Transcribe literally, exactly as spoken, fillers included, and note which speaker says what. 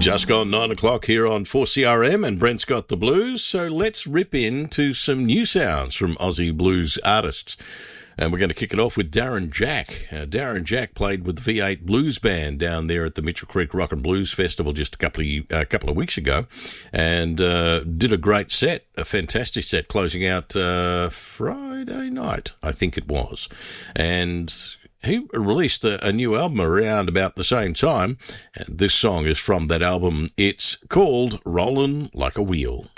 Speaker 1: Just gone nine o'clock here on four C R M, and Brent's got the blues, so let's rip into some new sounds from Aussie blues artists. And we're going to kick it off with Darren Jack. Uh, Darren Jack played with the V eight Blues Band down there at the Mitchell Creek Rock and Blues Festival just a couple of, uh, couple of weeks ago, and uh, did a great set, a fantastic set, closing out uh, Friday night, I think it was. And he released a, a new album around about the same time, and this song is from that album. It's called Rollin' Like a Wheel.